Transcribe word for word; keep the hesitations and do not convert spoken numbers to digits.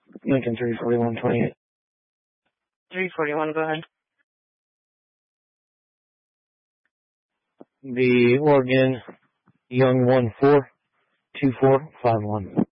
Lincoln three forty-one twenty-eight. three forty-one, go ahead. The Oregon Young one four two four five one.